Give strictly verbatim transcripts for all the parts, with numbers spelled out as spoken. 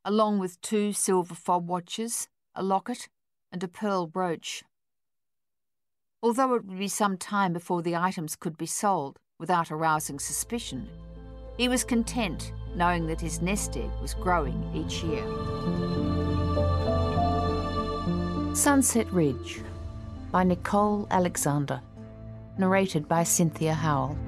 along with two silver fob watches, a locket, and a pearl brooch. Although it would be some time before the items could be sold without arousing suspicion, he was content knowing that his nest egg was growing each year. Sunset Ridge by Nicole Alexander, narrated by Cynthia Howell.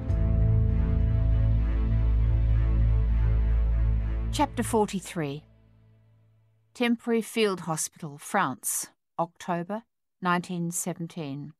Chapter forty-three. Temporary Field Hospital, France, October nineteen seventeen.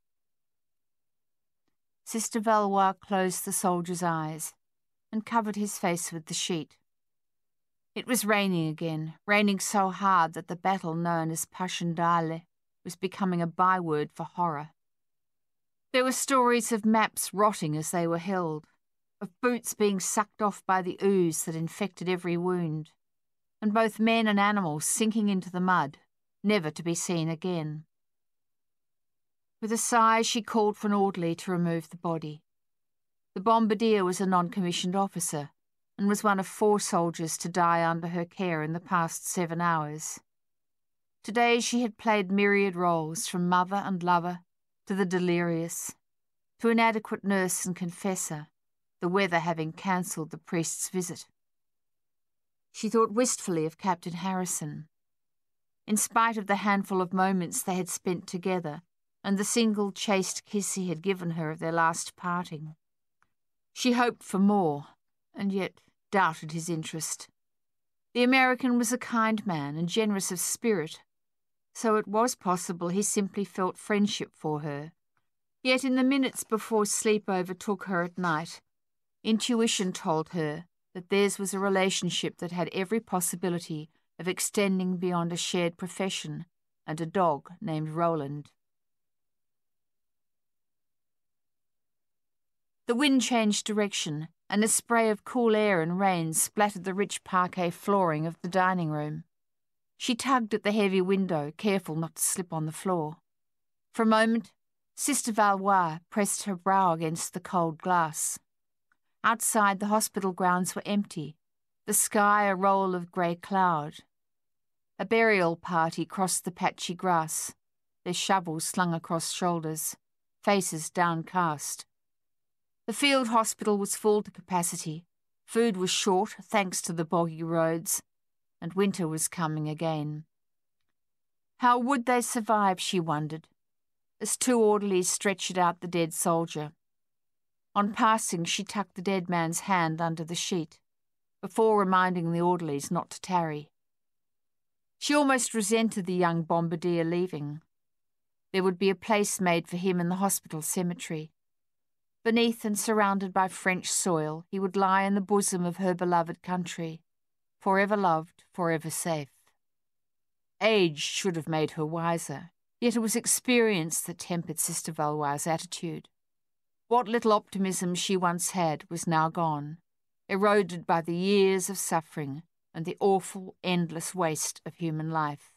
Sister Valois closed the soldier's eyes and covered his face with the sheet. It was raining again, raining so hard that the battle known as Passchendaele was becoming a byword for horror. There were stories of maps rotting as they were held, of boots being sucked off by the ooze that infected every wound, and both men and animals sinking into the mud, never to be seen again. With a sigh, she called for an orderly to remove the body. The bombardier was a non-commissioned officer and was one of four soldiers to die under her care in the past seven hours. Today she had played myriad roles, from mother and lover to the delirious, to inadequate nurse and confessor, the weather having cancelled the priest's visit. She thought wistfully of Captain Harrison. In spite of the handful of moments they had spent together and the single chaste kiss he had given her at their last parting, she hoped for more, and yet doubted his interest. The American was a kind man and generous of spirit, so it was possible he simply felt friendship for her. Yet in the minutes before sleep overtook her at night, intuition told her that theirs was a relationship that had every possibility of extending beyond a shared profession and a dog named Roland. The wind changed direction, and a spray of cool air and rain splattered the rich parquet flooring of the dining room. She tugged at the heavy window, careful not to slip on the floor. For a moment, Sister Valois pressed her brow against the cold glass. Outside, the hospital grounds were empty, the sky a roll of grey cloud. A burial party crossed the patchy grass, their shovels slung across shoulders, faces downcast. The field hospital was full to capacity. Food was short, thanks to the boggy roads, and winter was coming again. How would they survive, she wondered, as two orderlies stretched out the dead soldier. On passing, she tucked the dead man's hand under the sheet, before reminding the orderlies not to tarry. She almost resented the young bombardier leaving. There would be a place made for him in the hospital cemetery. Beneath and surrounded by French soil, he would lie in the bosom of her beloved country, forever loved, forever safe. Age should have made her wiser, yet it was experience that tempered Sister Valois' attitude. What little optimism she once had was now gone, eroded by the years of suffering and the awful, endless waste of human life.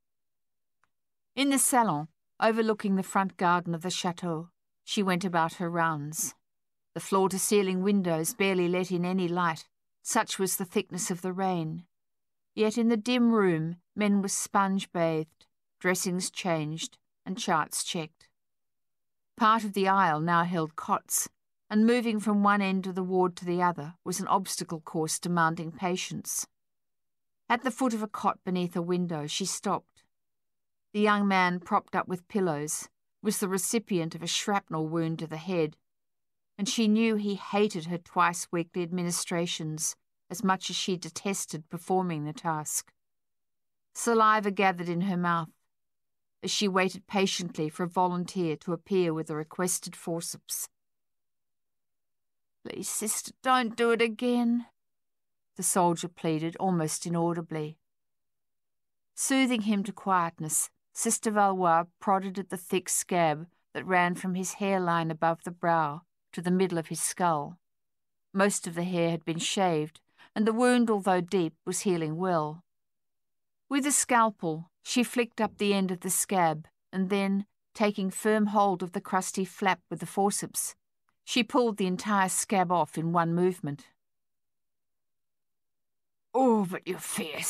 In the salon, overlooking the front garden of the chateau, she went about her rounds. The floor-to-ceiling windows barely let in any light, such was the thickness of the rain. Yet in the dim room, men were sponge-bathed, dressings changed, and charts checked. Part of the aisle now held cots, and moving from one end of the ward to the other was an obstacle course demanding patience. At the foot of a cot beneath a window, she stopped. The young man, propped up with pillows, was the recipient of a shrapnel wound to the head, and she knew he hated her twice-weekly administrations as much as she detested performing the task. Saliva gathered in her mouth as she waited patiently for a volunteer to appear with the requested forceps. "Please, sister, don't do it again," the soldier pleaded, almost inaudibly. Soothing him to quietness, Sister Valois prodded at the thick scab that ran from his hairline above the brow to the middle of his skull. Most of the hair had been shaved, and the wound, although deep, was healing well. With a scalpel, she flicked up the end of the scab, and then, taking firm hold of the crusty flap with the forceps, she pulled the entire scab off in one movement. "Oh, but you're fierce,"